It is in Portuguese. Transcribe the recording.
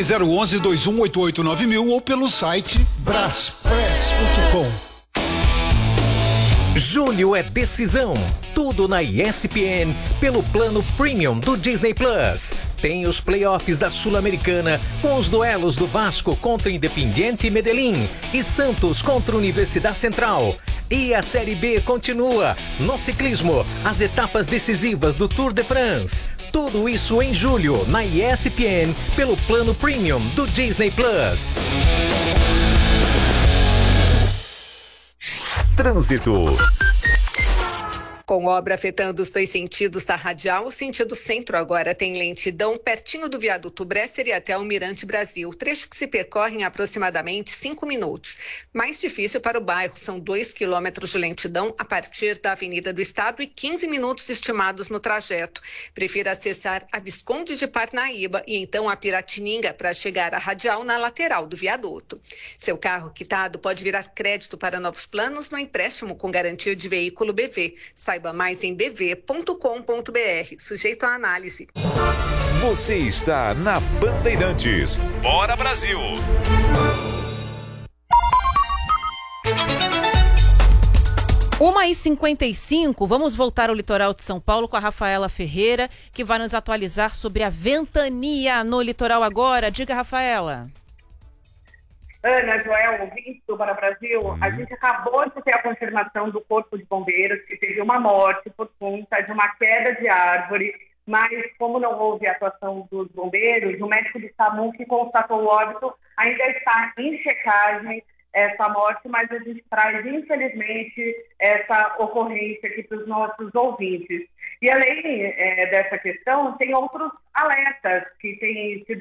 Ligue 011-2188-9000 ou pelo site braspress.com. Julho é decisão. Tudo na ESPN pelo plano Premium do Disney Plus. Tem os playoffs da Sul-Americana com os duelos do Vasco contra Independiente Medellín e Santos contra Universidade Central. E a Série B continua. No ciclismo, as etapas decisivas do Tour de France. Tudo isso em julho na ESPN pelo plano Premium do Disney Plus. Trânsito. Com obra afetando os dois sentidos da radial, o sentido centro agora tem lentidão pertinho do viaduto Bresser e até o Mirante Brasil, trecho que se percorre em aproximadamente 5 minutos. Mais difícil para o bairro, são 2 quilômetros de lentidão a partir da Avenida do Estado e 15 minutos estimados no trajeto. Prefira acessar a Visconde de Parnaíba e então a Piratininga para chegar à radial na lateral do viaduto. Seu carro quitado pode virar crédito para novos planos no empréstimo com garantia de veículo BV. Saiba mais em bv.com.br, sujeito à análise. Você está na Bandeirantes. Bora Brasil! Uma e 55, vamos voltar ao litoral de São Paulo com a Rafaela Ferreira, que vai nos atualizar sobre a ventania no litoral agora. Diga, Rafaela. Ana, Joel, ouvintes do Bora Brasil, a gente acabou de ter a confirmação do Corpo de Bombeiros que teve uma morte por conta de uma queda de árvore, mas como não houve atuação dos bombeiros, o médico do SAMU que constatou o óbito ainda está em checagem essa morte, mas a gente traz, infelizmente, essa ocorrência aqui para os nossos ouvintes. E além dessa questão, tem outros alertas que têm sido